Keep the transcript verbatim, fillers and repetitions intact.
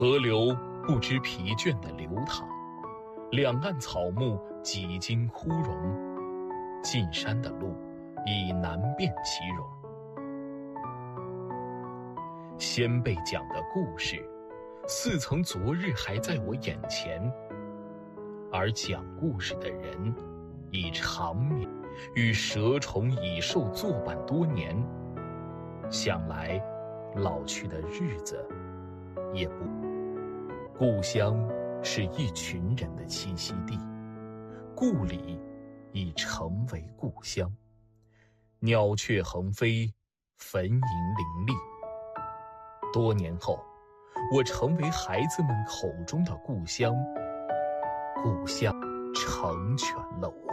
河流不知疲倦地流淌，两岸草木几经枯荣，进山的路已难辨其容。先辈讲的故事，似曾昨日还在我眼前，而讲故事的人已长眠，与蛇虫蚁兽作伴多年，想来老去的日子也不。故乡是一群人的栖息地，故里已成为故乡。鸟雀横飞，坟茔林立。多年后，我成为孩子们口中的故乡，故乡成全了我。